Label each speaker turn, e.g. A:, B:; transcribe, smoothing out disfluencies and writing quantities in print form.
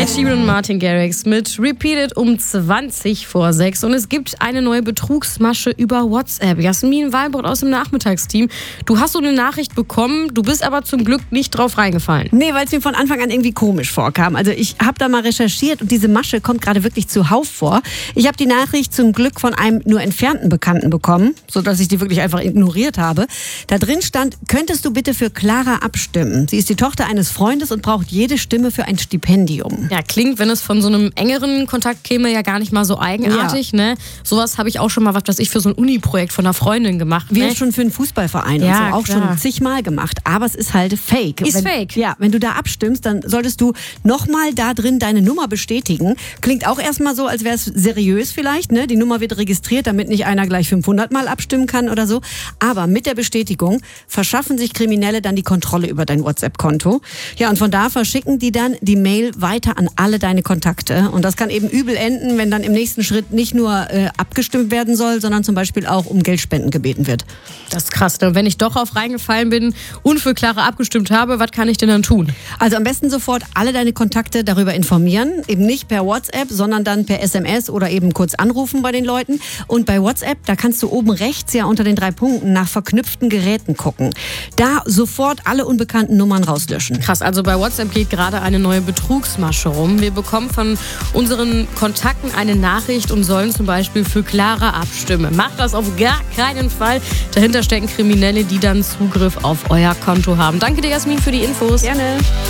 A: Ed Sheeran und Martin Garrix mit Repeated um 20 vor 6. Und es gibt eine neue Betrugsmasche über WhatsApp. Jasmin Walbrot aus dem Nachmittagsteam. Du hast so eine Nachricht bekommen, du bist aber zum Glück nicht drauf reingefallen.
B: Nee, weil es mir von Anfang an irgendwie komisch vorkam. Also ich habe da mal recherchiert und diese Masche kommt gerade wirklich zuhauf vor. Ich habe die Nachricht zum Glück von einem nur entfernten Bekannten bekommen, sodass ich die wirklich einfach ignoriert habe. Da drin stand, könntest du bitte für Clara abstimmen? Sie ist die Tochter eines Freundes und braucht jede Stimme für ein Stipendium.
A: Ja, klingt, wenn es von so einem engeren Kontakt käme, ja gar nicht mal so eigenartig.
B: Ja.
A: Ne? Sowas habe ich auch schon mal, was weiß ich, für so ein Uni-Projekt von einer Freundin gemacht.
B: Wir
A: Ne?
B: schon für einen Fußballverein
A: Ja,
B: und so auch
A: klar.
B: schon zigmal gemacht. Aber es ist halt fake.
A: Fake.
B: Ja, wenn du da abstimmst, dann solltest du nochmal da drin deine Nummer bestätigen. Klingt auch erstmal so, als wäre es seriös vielleicht. Ne? Die Nummer wird registriert, damit nicht einer gleich 500 Mal abstimmen kann oder so. Aber mit der Bestätigung verschaffen sich Kriminelle dann die Kontrolle über dein WhatsApp-Konto. Ja, und von da verschicken die dann die Mail weiter an alle deine Kontakte. Und das kann eben übel enden, wenn dann im nächsten Schritt nicht nur abgestimmt werden soll, sondern zum Beispiel auch um Geldspenden gebeten wird.
A: Das ist krass. Ne? Wenn ich doch auf reingefallen bin und für Clara abgestimmt habe, was kann ich denn dann tun?
B: Also am besten sofort alle deine Kontakte darüber informieren. Eben nicht per WhatsApp, sondern dann per SMS oder eben kurz anrufen bei den Leuten. Und bei WhatsApp, da kannst du oben rechts ja unter den 3 Punkten nach verknüpften Geräten gucken. Da sofort alle unbekannten Nummern rauslöschen.
A: Krass, also bei WhatsApp geht gerade eine neue Betrugsmasche rum. Wir bekommen von unseren Kontakten eine Nachricht und sollen zum Beispiel für Clara abstimmen. Macht das auf gar keinen Fall. Dahinter stecken Kriminelle, die dann Zugriff auf euer Konto haben. Danke dir, Jasmin, für die Infos.
B: Gerne.